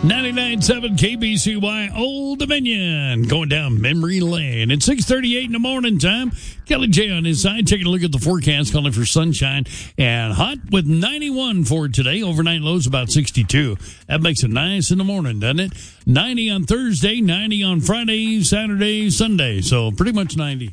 99.7 KBCY Old Dominion, going down memory lane. It's 6:38 in the morning time. Kelly J on his side, taking a look at the forecast, calling for sunshine and hot with 91 for today. Overnight lows about 62. That makes it nice in the morning, doesn't it? 90 on Thursday, 90 on Friday, Saturday, Sunday. So pretty much 90.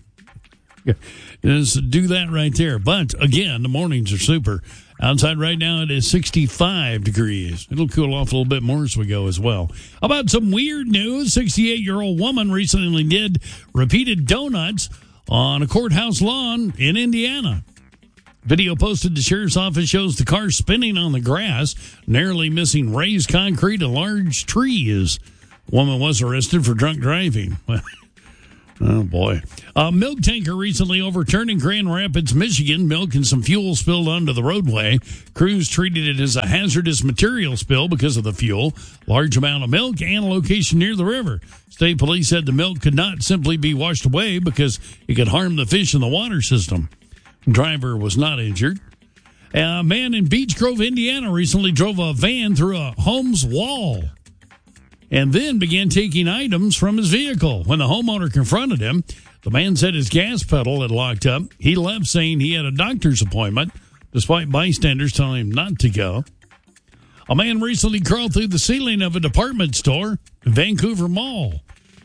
Just do that right there. But again, the mornings are super. Outside right now, it is 65 degrees. It'll cool off a little bit more as we go as well. How about some weird news? 68-year-old woman recently did repeated donuts on a courthouse lawn in Indiana. Video posted to the sheriff's office shows the car spinning on the grass, narrowly missing raised concrete and large trees. Woman was arrested for drunk driving. Oh, boy. A milk tanker recently overturned in Grand Rapids, Michigan. Milk and some fuel spilled onto the roadway. Crews treated it as a hazardous material spill because of the fuel, large amount of milk, and a location near the river. State police said the milk could not simply be washed away because it could harm the fish in the water system. The driver was not injured. A man in Beech Grove, Indiana, recently drove a van through a home's wall and then began taking items from his vehicle. When the homeowner confronted him, the man said his gas pedal had locked up. He left saying he had a doctor's appointment, despite bystanders telling him not to go. A man recently crawled through the ceiling of a department store in Vancouver Mall.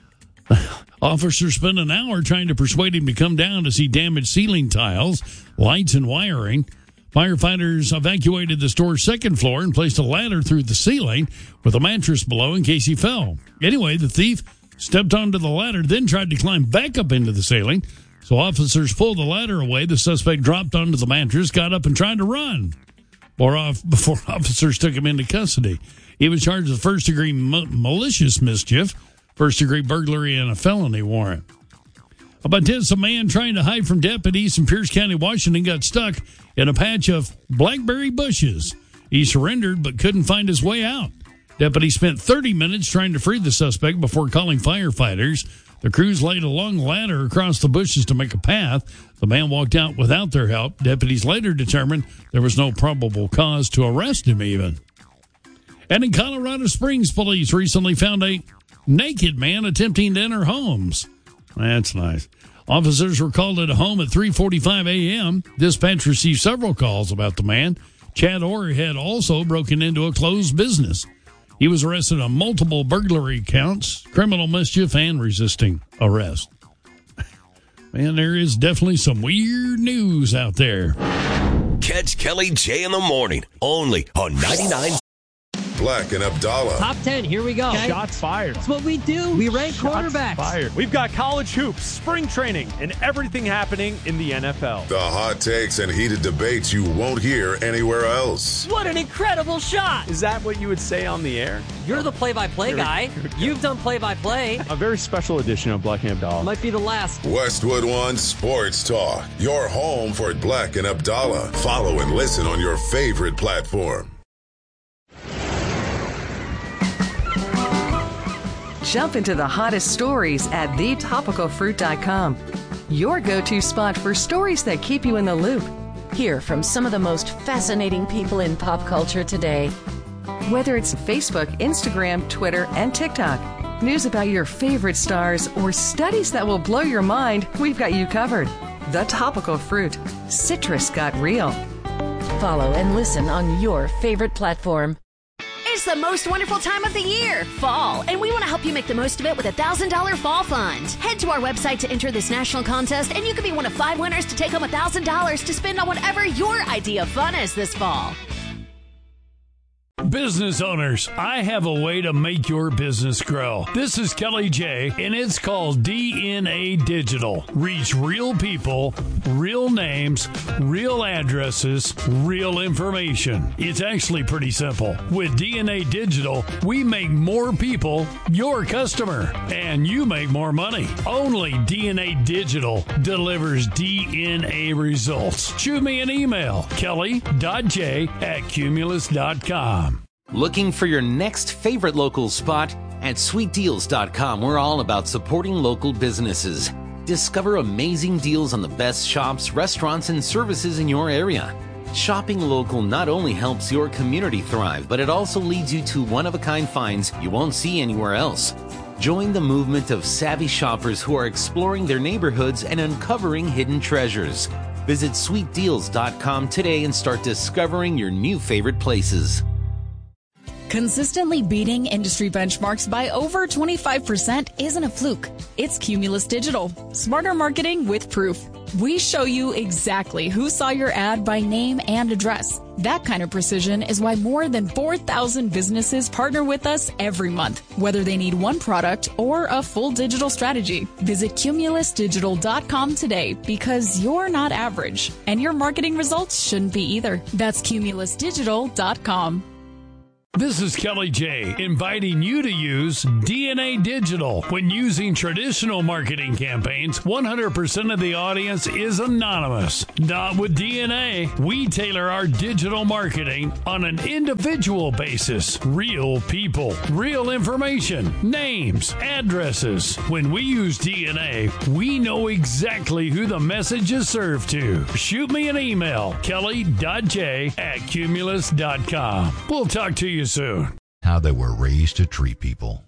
Officers spent an hour trying to persuade him to come down to see damaged ceiling tiles, lights, and wiring. Firefighters evacuated the store's second floor and placed a ladder through the ceiling with a mattress below in case he fell. Anyway, the thief stepped onto the ladder, then tried to climb back up into the ceiling. So officers pulled the ladder away. The suspect dropped onto the mattress, got up, and tried to run before officers took him into custody. He was charged with first-degree malicious mischief, first-degree burglary, and a felony warrant. About this, a man trying to hide from deputies in Pierce County, Washington, got stuck in a patch of blackberry bushes. He surrendered but couldn't find his way out. Deputies spent 30 minutes trying to free the suspect before calling firefighters. The crews laid a long ladder across the bushes to make a path. The man walked out without their help. Deputies later determined there was no probable cause to arrest him even. And in Colorado Springs, police recently found a naked man attempting to enter homes. That's nice. Officers were called at a home at 3:45 a.m. Dispatch received several calls about the man. Chad Orr had also broken into a closed business. He was arrested on multiple burglary counts, criminal mischief, and resisting arrest. Man, there is definitely some weird news out there. Catch Kelly J in the morning, only on 99. Black and Abdallah. Top 10, here we go. Okay. Shots fired. That's what we do. We rank quarterbacks. Fired. We've got college hoops, spring training, and everything happening in the NFL. The hot takes and heated debates you won't hear anywhere else. What an incredible shot. Is that what you would say on the air? You're the play-by-play guy. You've done play-by-play. A very special edition of Black and Abdallah. Might be the last. Westwood One Sports Talk. Your home for Black and Abdallah. Follow and listen on your favorite platform. Jump into the hottest stories at thetopicalfruit.com. Your go-to spot for stories that keep you in the loop. Hear from some of the most fascinating people in pop culture today. Whether it's Facebook, Instagram, Twitter, and TikTok, news about your favorite stars, or studies that will blow your mind, we've got you covered. The Topical Fruit. Citrus got real. Follow and listen on your favorite platform. It's the most wonderful time of the year, fall, and we want to help you make the most of it with a $1,000 fall fund. Head to our website to enter this national contest, and you could be one of 5 winners to take home $1,000 to spend on whatever your idea of fun is this fall. Business owners, I have a way to make your business grow. This is Kelly J, and it's called DNA Digital. Reach real people, real names, real addresses, real information. It's actually pretty simple. With DNA Digital, we make more people your customer, and you make more money. Only DNA Digital delivers DNA results. Shoot me an email, kelly.j@cumulus.com. Looking for your next favorite local spot? At sweetdeals.com, we're all about supporting local businesses. Discover amazing deals on the best shops, restaurants, and services in your area. Shopping local not only helps your community thrive, but it also leads you to one-of-a-kind finds you won't see anywhere else. Join the movement of savvy shoppers who are exploring their neighborhoods and uncovering hidden treasures. Visit sweetdeals.com today and start discovering your new favorite places. Consistently beating industry benchmarks by over 25% isn't a fluke. It's Cumulus Digital. Smarter marketing with proof. We show you exactly who saw your ad by name and address. That kind of precision is why more than 4,000 businesses partner with us every month, whether they need one product or a full digital strategy. Visit cumulusdigital.com today because you're not average, and your marketing results shouldn't be either. That's cumulusdigital.com. This is Kelly J, inviting you to use DNA Digital. When using traditional marketing campaigns, 100% of the audience is anonymous. Not with DNA. We tailor our digital marketing on an individual basis. Real people, real information, names, addresses. When we use DNA, we know exactly who the message is served to. Shoot me an email, kelly.j@cumulus.com. We'll talk to you soon. How they were raised to treat people.